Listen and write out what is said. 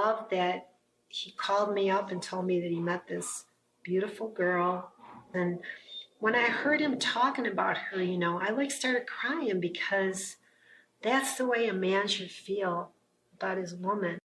love that he called me up and told me that he met this beautiful girl. And when I heard him talking about her, I like started crying because that's the way a man should feel about his woman.